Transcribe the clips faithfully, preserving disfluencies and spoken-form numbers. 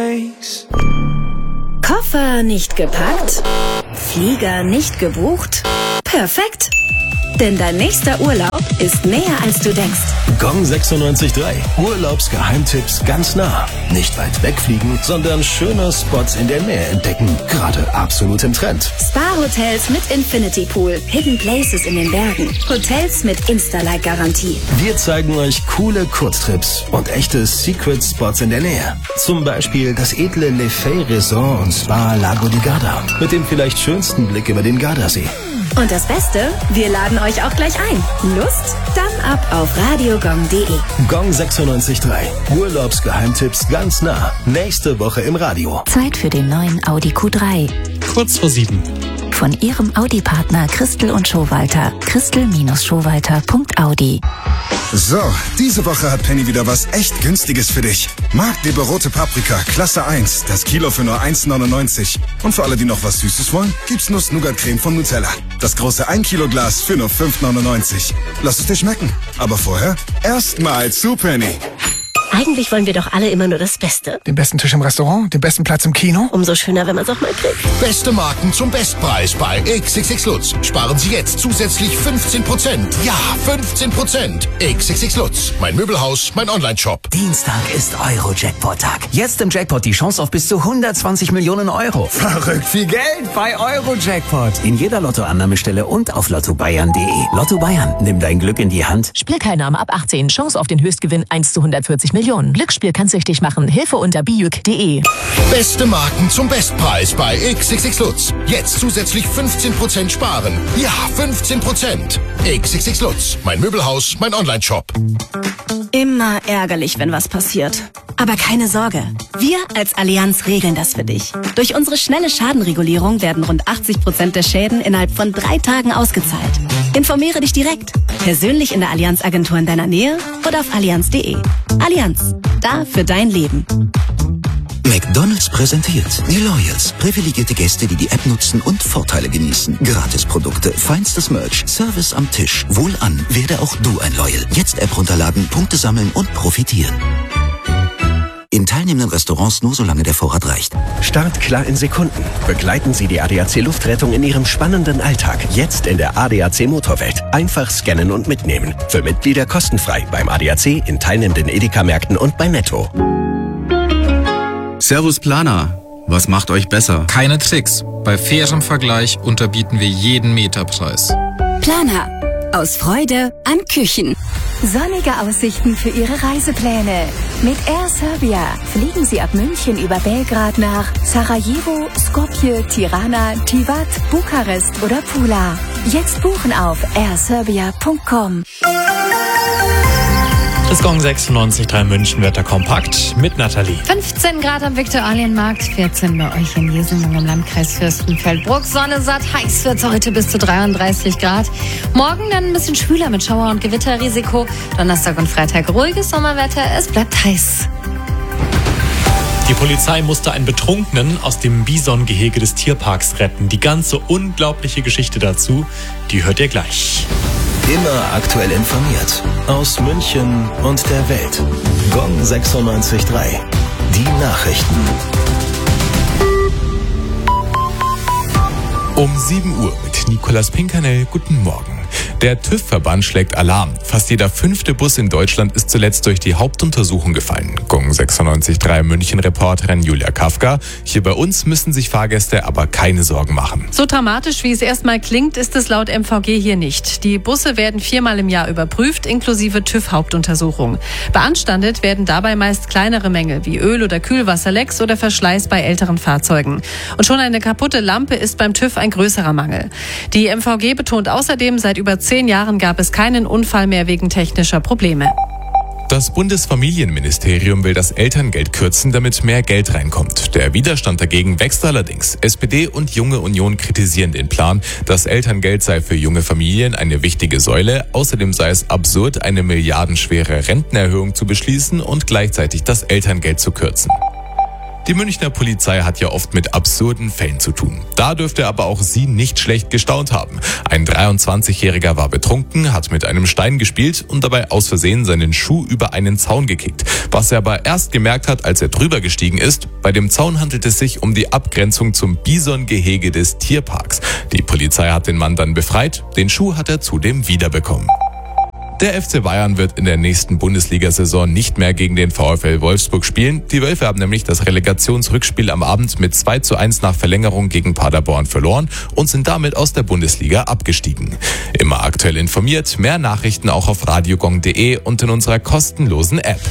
face. Koffer nicht gepackt? Flieger nicht gebucht? Perfekt! Denn dein nächster Urlaub ist näher als du denkst. Gong sechsundneunzig Komma drei. Urlaubsgeheimtipps ganz nah. Nicht weit wegfliegen, sondern schöne Spots in der Nähe entdecken. Gerade absolut im Trend. Spa-Hotels mit Infinity Pool, Hidden Places in den Bergen, Hotels mit Insta-Like-Garantie. Wir zeigen euch coole Kurztrips und echte Secret-Spots in der Nähe. Zum Beispiel das edle Le Fay Resort und Spa Lago di Garda mit dem vielleicht schönsten Blick über den Gardasee. Und das Beste, wir laden euch auch gleich ein. Lust? Dann ab auf radiogong punkt de. Gong sechsundneunzig Komma drei. Urlaubsgeheimtipps ganz nah. Nächste Woche im Radio. Zeit für den neuen Audi Q drei. Kurz vor sieben. Von Ihrem Audi-Partner Christel und Schowalter. Christel Schowalter Punkt Audi. So, diese Woche hat Penny wieder was echt Günstiges für dich. Magdeburg rote Paprika, Klasse eins, das Kilo für nur eins neunundneunzig. Und für alle, die noch was Süßes wollen, gibt's Nuss-Nougat-Creme von Nutella. Das große ein Kilo Glas für nur fünf neunundneunzig. Lass es dir schmecken. Aber vorher erstmal zu Penny. Eigentlich wollen wir doch alle immer nur das Beste. Den besten Tisch im Restaurant, den besten Platz im Kino. Umso schöner, wenn man es auch mal kriegt. Beste Marken zum Bestpreis bei X X X Lutz. Sparen Sie jetzt zusätzlich fünfzehn Prozent. Ja, fünfzehn Prozent. X X X Lutz. Mein Möbelhaus, mein Online-Shop. Dienstag ist Euro-Jackpot-Tag. Jetzt im Jackpot die Chance auf bis zu hundertzwanzig Millionen Euro. Verrückt viel Geld bei Euro-Jackpot. In jeder Lottoannahmestelle und auf lotto bayern punkt de. Lotto Bayern, nimm dein Glück in die Hand. Spielteilnahme ab achtzehn. Chance auf den Höchstgewinn eins zu hundertvierzig Millionen. Glücksspiel kann süchtig machen. Hilfe unter bijuk punkt de. Beste Marken zum Bestpreis bei X X X Lutz. Jetzt zusätzlich fünfzehn Prozent sparen. Ja, fünfzehn Prozent. X X X Lutz. Mein Möbelhaus, mein Online-Shop. Immer ärgerlich, wenn was passiert. Aber keine Sorge. Wir als Allianz regeln das für dich. Durch unsere schnelle Schadenregulierung werden rund achtzig Prozent der Schäden innerhalb von drei Tagen ausgezahlt. Informiere dich direkt. Persönlich in der Allianz-Agentur in deiner Nähe oder auf allianz punkt de. Allianz. Da für dein Leben. McDonald's präsentiert die Loyals. Privilegierte Gäste, die die App nutzen und Vorteile genießen. Gratisprodukte, feinstes Merch, Service am Tisch. Wohlan, werde auch du ein Loyal. Jetzt App runterladen, Punkte sammeln und profitieren. In teilnehmenden Restaurants nur solange der Vorrat reicht. Startklar in Sekunden. Begleiten Sie die A D A C Luftrettung in Ihrem spannenden Alltag. Jetzt in der A D A C Motorwelt. Einfach scannen und mitnehmen. Für Mitglieder kostenfrei beim A D A C, in teilnehmenden Edeka-Märkten und bei Netto. Servus Planer. Was macht euch besser? Keine Tricks. Bei fairem Vergleich unterbieten wir jeden Meterpreis. Planer. Aus Freude an Küchen. Sonnige Aussichten für Ihre Reisepläne. Mit Air Serbia fliegen Sie ab München über Belgrad nach Sarajevo, Skopje, Tirana, Tivat, Bukarest oder Pula. Jetzt buchen auf air serbia punkt com. Das Gong sechsundneunzig Komma drei München Wetter kompakt mit Nathalie. fünfzehn Grad am Viktualienmarkt, vierzehn bei euch in Jesenburg im Landkreis Fürstenfeldbruck. Sonne satt, heiß wird's heute bis zu dreiunddreißig Grad. Morgen dann ein bisschen schwüler mit Schauer- und Gewitterrisiko. Donnerstag und Freitag ruhiges Sommerwetter, es bleibt heiß. Die Polizei musste einen Betrunkenen aus dem Bisongehege des Tierparks retten. Die ganze unglaubliche Geschichte dazu, die hört ihr gleich. Immer aktuell informiert. Aus München und der Welt. Gong sechsundneunzig Komma drei. Die Nachrichten. Um sieben Uhr mit Nicolas Pinkernell. Guten Morgen. Der TÜV-Verband schlägt Alarm. Fast jeder fünfte Bus in Deutschland ist zuletzt durch die Hauptuntersuchung gefallen. Gong sechsundneunzig Komma drei München-Reporterin Julia Kafka. Hier bei uns müssen sich Fahrgäste aber keine Sorgen machen. So dramatisch, wie es erstmal klingt, ist es laut M V G hier nicht. Die Busse werden viermal im Jahr überprüft, inklusive TÜV-Hauptuntersuchung. Beanstandet werden dabei meist kleinere Mängel wie Öl- oder Kühlwasserlecks oder Verschleiß bei älteren Fahrzeugen. Und schon eine kaputte Lampe ist beim TÜV ein größerer Mangel. Die M V G betont außerdem, seit über zehn Jahren gab es keinen Unfall mehr wegen technischer Probleme. Das Bundesfamilienministerium will das Elterngeld kürzen, damit mehr Geld reinkommt. Der Widerstand dagegen wächst allerdings. S P D und Junge Union kritisieren den Plan. Das Elterngeld sei für junge Familien eine wichtige Säule. Außerdem sei es absurd, eine milliardenschwere Rentenerhöhung zu beschließen und gleichzeitig das Elterngeld zu kürzen. Die Münchner Polizei hat ja oft mit absurden Fällen zu tun. Da dürfte aber auch sie nicht schlecht gestaunt haben. Ein dreiundzwanzigjähriger war betrunken, hat mit einem Stein gespielt und dabei aus Versehen seinen Schuh über einen Zaun gekickt. Was er aber erst gemerkt hat, als er drüber gestiegen ist: Bei dem Zaun handelt es sich um die Abgrenzung zum Bisongehege des Tierparks. Die Polizei hat den Mann dann befreit, den Schuh hat er zudem wiederbekommen. Der F C Bayern wird in der nächsten Bundesliga-Saison nicht mehr gegen den VfL Wolfsburg spielen. Die Wölfe haben nämlich das Relegationsrückspiel am Abend mit zwei zu eins nach Verlängerung gegen Paderborn verloren und sind damit aus der Bundesliga abgestiegen. Immer aktuell informiert, mehr Nachrichten auch auf radiogong punkt de und in unserer kostenlosen App.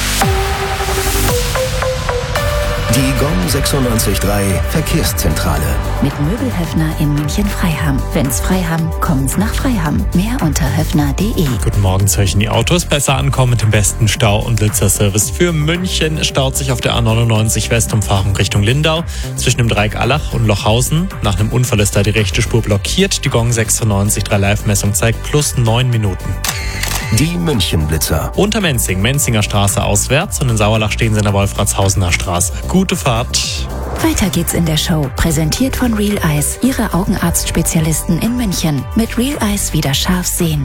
Die Gong sechsundneunzig Komma drei Verkehrszentrale. Mit Möbelhöfner in München-Freiham. Wenn's frei haben, kommen's nach Freiham. Mehr unter höfner punkt de. Guten Morgen, solchen die Autos besser ankommen mit dem besten Stau- und Blitzerservice für München. Staut sich auf der A neunundneunzig Westumfahrung Richtung Lindau zwischen dem Dreieck Allach und Lochhausen. Nach einem Unfall ist da die rechte Spur blockiert. Die Gong sechsundneunzig Komma drei Live-Messung zeigt plus neun Minuten. Die München-Blitzer. Unter Menzing, Menzinger Straße auswärts und in Sauerlach stehen sie in der Wolfratshausener Straße. Gute Fahrt. Weiter geht's in der Show. Präsentiert von Real Eyes, Ihre Augenarztspezialisten in München. Mit Real Eyes wieder scharf sehen.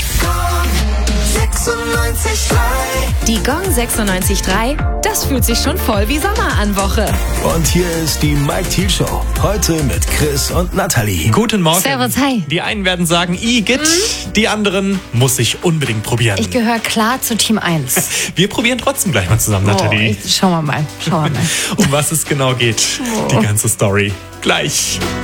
Die Gong sechsundneunzig Komma drei, das fühlt sich schon voll wie Sommer an Woche. Und hier ist die Mike Thiel Show. Heute mit Chris und Nathalie. Guten Morgen. Servus, hi. Die einen werden sagen, Igitt, mhm. die anderen muss ich unbedingt probieren. Ich gehöre klar zu Team eins. Wir probieren trotzdem gleich mal zusammen, oh, Nathalie. Ich, schauen wir mal, schauen wir mal. Um was es genau geht, oh. die ganze Story. Gleich.